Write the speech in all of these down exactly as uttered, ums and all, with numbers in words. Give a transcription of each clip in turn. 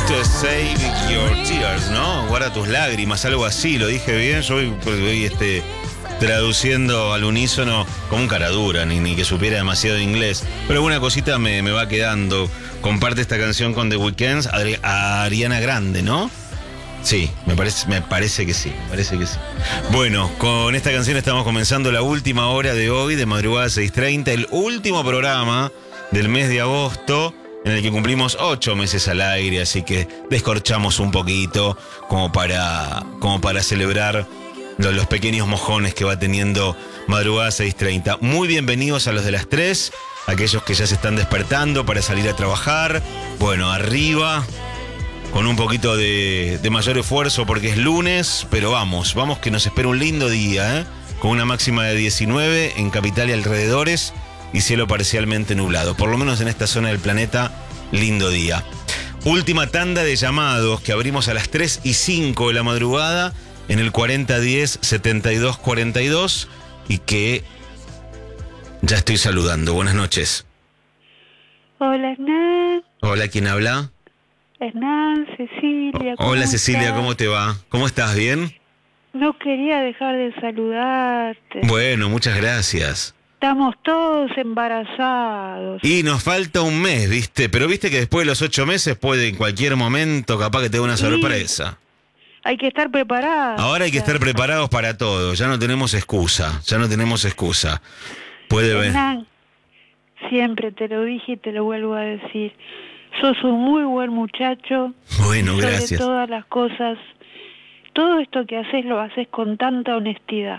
Esto es Save Your Tears, ¿no? Guarda tus lágrimas, algo así, lo dije bien. Yo voy, voy este, traduciendo al unísono como un cara dura, ni, ni que supiera demasiado inglés. Pero alguna cosita me, me va quedando. Comparte esta canción con The Weeknd, Adri- a Ariana Grande, ¿no? Sí, me parece, me parece que sí, me parece que sí. Bueno, con esta canción estamos comenzando la última hora de hoy, de madrugada seis treinta, el último programa del mes de agosto, en el que cumplimos ocho meses al aire, así que descorchamos un poquito como para, como para celebrar los, los pequeños mojones que va teniendo madrugada seis treinta. Muy bienvenidos a los de las tres, aquellos que ya se están despertando para salir a trabajar. Bueno, arriba, con un poquito de, de mayor esfuerzo porque es lunes, pero vamos, vamos que nos espera un lindo día, ¿eh? Con una máxima de diecinueve en capital y alrededores y cielo parcialmente nublado. Por lo menos en esta zona del planeta, lindo día. Última tanda de llamados que abrimos a las tres y cinco de la madrugada en el cuarenta diez setenta y dos cuarenta y dos y que ya estoy saludando. Buenas noches. Hola, Hernán. Hola, ¿quién habla? Hernán, Cecilia. ¿cómo Hola Cecilia, estás? ¿cómo te va? ¿Cómo estás? ¿Bien? No quería dejar de saludarte. Bueno, muchas gracias. Estamos todos embarazados. Y nos falta un mes, ¿viste? Pero viste que después de los ocho meses puede en cualquier momento capaz que te dé una sorpresa. Hay que estar preparados. Ahora hay que estar preparados para todo, ya no tenemos excusa, ya no tenemos excusa. Puede ver. Hernán, siempre te lo dije y te lo vuelvo a decir. Sos un muy buen muchacho. Bueno, sobre gracias. todas las cosas, todo esto que haces lo haces con tanta honestidad.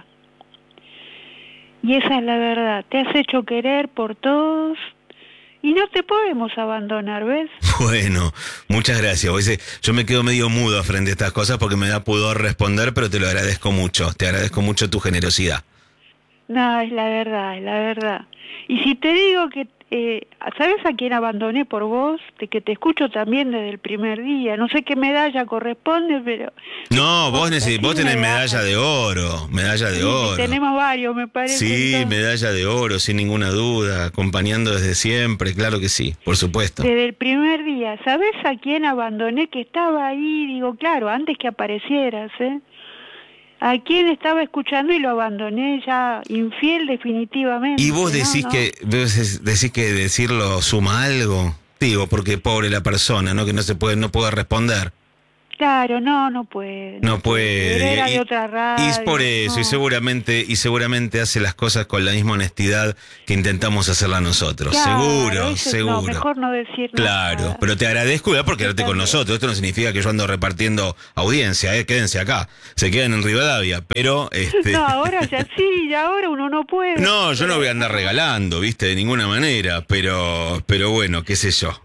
Y esa es la verdad. Te has hecho querer por todos y no te podemos abandonar, ¿ves? Bueno, muchas gracias. Vos dice, yo me quedo medio mudo frente a estas cosas porque me da pudor responder, pero te lo agradezco mucho. Te agradezco mucho tu generosidad. No, es la verdad, es la verdad. Y si te digo que, eh, ¿sabes a quién abandoné por vos? De que te escucho también desde el primer día. No sé qué medalla corresponde, pero... No, vos, neces- vos tenés medalla. medalla de oro, medalla de Sí, oro. tenemos varios, me parece. Sí, entonces. medalla de oro, sin ninguna duda, acompañando desde siempre, claro que sí, por supuesto. Desde el primer día. ¿Sabes a quién abandoné que estaba ahí? Digo, claro, antes que aparecieras, ¿eh? ¿A quién estaba escuchando y lo abandoné ya infiel definitivamente? ¿Y vos ¿no? decís ¿no? que vos decís que decirlo suma algo? Digo, porque pobre la persona, ¿no? Que no se puede, no puede responder. Claro, no, no puede. No puede. Era Y, de otra radio. y es por eso, no. y seguramente, y seguramente hace las cosas con la misma honestidad que intentamos hacerla nosotros. Claro, seguro, ese- seguro. No, mejor no decir Claro, nada. pero te agradezco ya por quedarte con nosotros. Esto no significa que yo ando repartiendo audiencia, ¿eh? Quédense acá. Se quedan en Rivadavia, pero... Este... No, ahora ya sí, ya ahora uno no puede. No, yo no voy a andar regalando, ¿viste? De ninguna manera, pero pero bueno, qué sé yo.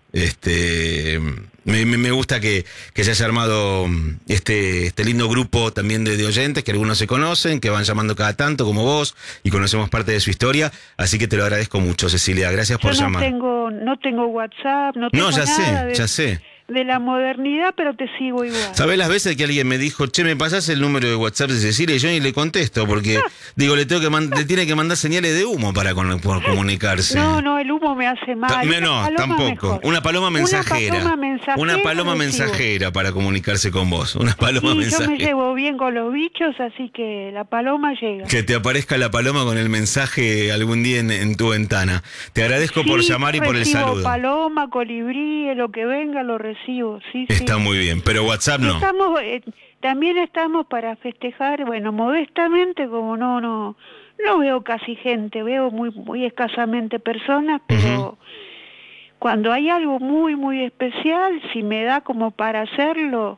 Este me, me, me gusta que, que se haya armado este, este lindo grupo también de, de oyentes, que algunos se conocen, que van llamando cada tanto como vos, y conocemos parte de su historia, así que te lo agradezco mucho, Cecilia, gracias por Yo no llamar. tengo, no tengo WhatsApp, no tengo No, ya nada sé, de, ya sé. de la modernidad, pero te sigo igual. ¿Sabés las veces que alguien me dijo, che, me pasás el número de WhatsApp de Cecilia? Y yo ni le contesto, porque, digo, le tengo que man- le tiene que mandar señales de humo para con- por comunicarse. No, no, el humo me hace mal. Ta- Una No, paloma tampoco. mejor. Una paloma mensajera. Una paloma mensajera. Una paloma recibo. mensajera para comunicarse con vos. Una paloma Sí, yo mensajera. me llevo bien con los bichos, así que la paloma llega. Que te aparezca la paloma con el mensaje algún día en, en tu ventana. Te agradezco Sí, por llamar y por el recibo saludo. paloma, colibrí, lo que venga lo recibo, sí, sí. Está muy bien, pero WhatsApp no. Estamos, eh, también estamos para festejar, bueno, modestamente, como no, no, no veo casi gente, veo muy, muy escasamente personas, pero Ujú. cuando hay algo muy, muy especial, si me da como para hacerlo,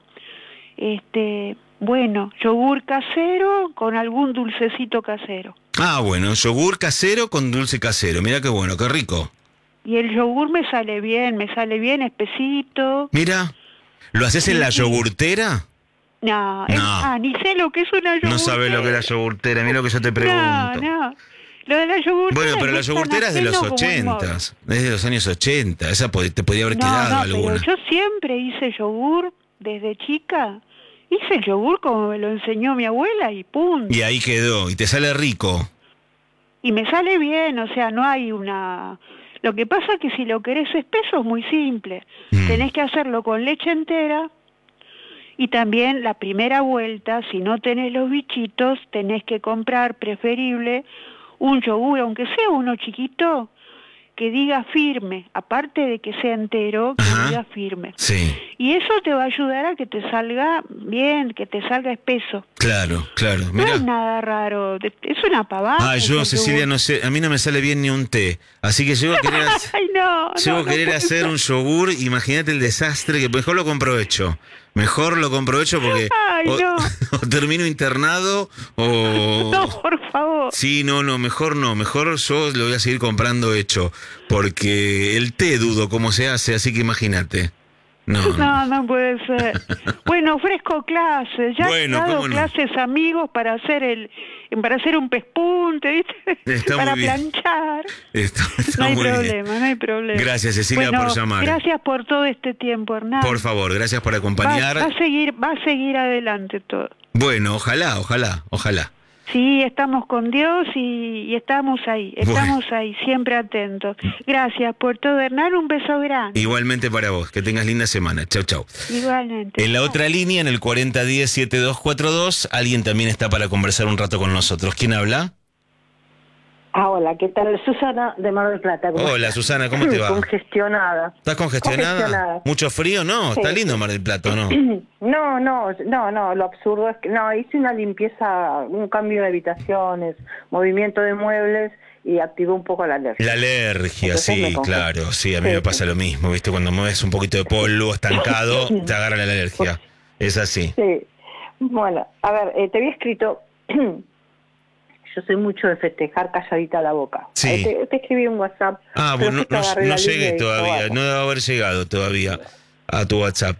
este, bueno, yogur casero con algún dulcecito casero. Ah, bueno, yogur casero con dulce casero. Mira qué bueno, qué rico. Y el yogur me sale bien, me sale bien espesito. Mira, ¿lo haces en Sí, la sí. yogurtera? No, es- No. ah, ni sé lo que es una yogurtera. No sabes lo que es la yogurtera, mira lo que yo te pregunto. No, no. Lo de la yogurtera. Bueno, pero no la es tan yogurtera es de los ajeno como el móvil. ochentas, es de los años ochenta, esa pod- te podía haber No, quedado no, alguna. pero yo siempre hice yogur desde chica. Hice el yogur como me lo enseñó mi abuela y pum. Y ahí quedó, y te sale rico. Y me sale bien, o sea, no hay una... Lo que pasa es que si lo querés espeso es muy simple. Mm. Tenés que hacerlo con leche entera y también la primera vuelta, si no tenés los bichitos, tenés que comprar, preferible, un yogur, aunque sea uno chiquito, que diga firme, aparte de que sea entero, que Ajá. diga firme. Sí. Y eso te va a ayudar a que te salga bien, que te salga espeso. Claro, claro. No Mirá. es nada raro, es una pavada. Ah, yo, ese Cecilia, yogur. no sé, a mí no me sale bien ni un té. Así que llego a querer hacer, Ay, no, llego no, a no querer puede hacer ser. un yogur, imagínate el desastre, que mejor lo compro hecho. Mejor lo compro hecho porque Ay, o, no. o termino internado o... No, por favor. Sí, no, no, mejor no, mejor yo lo voy a seguir comprando hecho, porque el té dudo cómo se hace, así que imagínate. No, no. No, no puede ser. Bueno, ofrezco clases, ya Bueno, he dado cómo no. clases amigos para hacer el, para hacer un pespunte, ¿viste? Está Para muy bien. planchar. Está, está No hay muy bien. problema, no hay problema. Gracias, Cecilia, Bueno, por llamar. Gracias por todo este tiempo, Hernán. Por favor, gracias por va, acompañar. va a seguir, va a seguir adelante todo. Bueno, ojalá, ojalá, ojalá. Sí, estamos con Dios y, y estamos ahí, estamos Bueno. ahí, siempre atentos. Gracias por todo, Hernán, un beso grande. Igualmente para vos, que tengas linda semana. Chau, chau. Igualmente. En la otra línea, en el cuarenta diez setenta y dos cuarenta y dos, alguien también está para conversar un rato con nosotros. ¿Quién habla? Ah, hola, ¿qué tal? Susana de Mar del Plata. ¿Cómo Hola, estás? Susana, ¿cómo te va? Congestionada. ¿Estás congestionada? Congestionada. ¿Mucho frío? No, Sí. está lindo Mar del Plata, ¿o no? No, no, no, no, lo absurdo es que, no, hice una limpieza, un cambio de habitaciones, movimiento de muebles y activé un poco la alergia. La alergia, Entonces me sí, congesto. claro, sí, a mí Sí, me pasa sí. lo mismo, ¿viste? Cuando mueves un poquito de polvo estancado, te agarra la alergia. Es así. Sí. Bueno, a ver, eh, te había escrito, yo soy mucho de festejar calladita la boca. Sí. Eh, te, te escribí un WhatsApp. Ah, pero bueno, justo no, agarré no la línea llegué y dije, todavía, bueno. no debe haber llegado todavía a tu WhatsApp.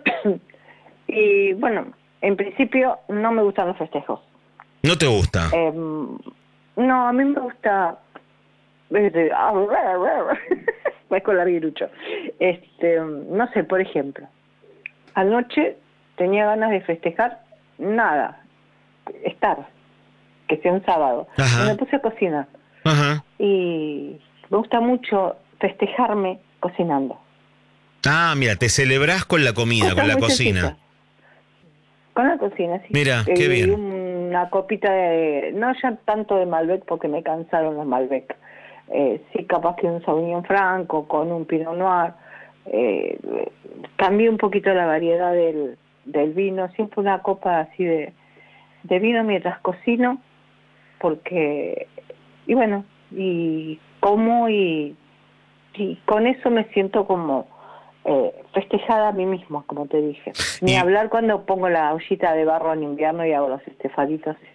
Y bueno, en principio no me gustan los festejos. ¿No te gusta? Eh, no, a mí me gusta... Este, va con larguirucho. Este, no sé, por ejemplo, anoche tenía ganas de festejar nada, estar, que sea un sábado. Ajá. Y me puse a cocinar. Ajá. Y me gusta mucho festejarme cocinando. Ah, mira, te celebrás con la comida, Cosas con la muy cocina. sencillas. Con la cocina, sí. Mira, Eh, qué bien. Una copita de... No ya tanto de Malbec porque me cansaron los Malbec. Eh, sí, capaz que un Sauvignon Franco con un Pinot Noir. Eh, cambié un poquito la variedad del, del vino. Siempre una copa así de, de vino mientras cocino. Porque... Y bueno, y como y, y con eso me siento como... Eh, festejada a mí misma, como te dije. Ni Y- hablar cuando pongo la ollita de barro en invierno y hago los estefaditos